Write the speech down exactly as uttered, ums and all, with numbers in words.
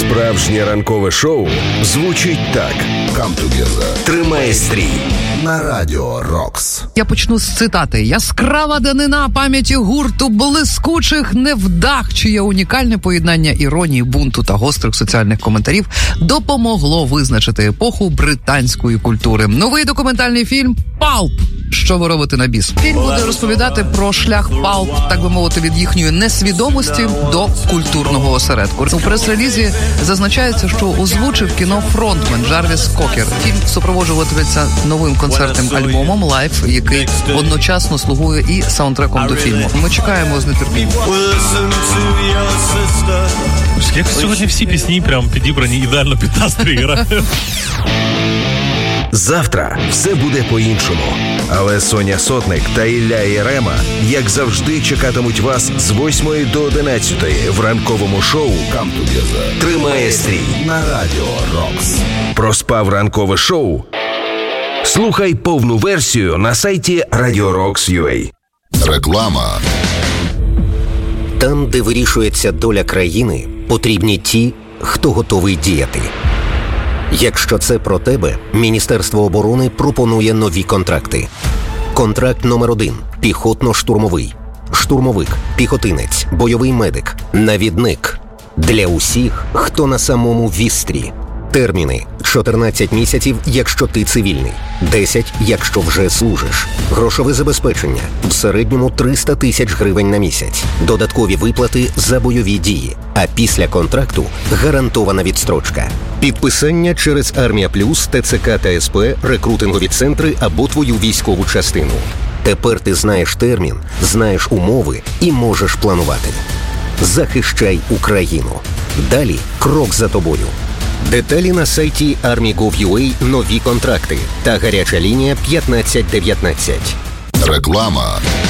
Справжнє ранкове шоу звучить так. Come together. Тримай стрій на Радіо Рокс. Я почну з цитати. Яскрава данина пам'яті гурту блискучих невдах, чиє унікальне поєднання іронії, бунту та гострих соціальних коментарів допомогло визначити епоху британської культури. Новий документальний фільм «Палп. Що ви робите на біс?» Фільм буде розповідати про шлях Палп, так би мовити, від їхньої несвідомості до культурного осередку. У прес-релізі зазначається, що озвучив кіно фронтмен Джарвіс Кокер. Фільм супроводжуватиметься новим концертним альбомом «Лайф», який одночасно слугує і саундтреком до фільму. Ми чекаємо з нетерпінням. Як сьогодні всі пісні прям підібрані ідеально під настрій грають. Завтра все буде по-іншому. Але Соня Сотник та Ілля Єрема, як завжди, чекатимуть вас з восьмої до одинадцятої в ранковому шоу «Come together». Тримає стрій на Радіо Рокс. Проспав ранкове шоу? Слухай повну версію на сайті радіо рокс крапка ю а. Реклама. Там, де вирішується доля країни, потрібні ті, хто готовий діяти. Якщо це про тебе, Міністерство оборони пропонує нові контракти. Контракт номер один – піхотно-штурмовий. Штурмовик, піхотинець, бойовий медик, навідник. Для усіх, хто на самому вістрі. Терміни – чотирнадцять місяців, якщо ти цивільний, десять, якщо вже служиш. Грошове забезпечення – в середньому триста тисяч гривень на місяць. Додаткові виплати за бойові дії. А після контракту – гарантована відстрочка. Підписання через Армія Плюс, ТЦК та СП, рекрутингові центри або твою військову частину. Тепер ти знаєш термін, знаєш умови і можеш планувати. Захищай Україну. Далі крок за тобою. Деталі на сайті армі крапка гов крапка ю а, нові контракти та гаряча лінія п'ятнадцять дев'ятнадцять. Реклама.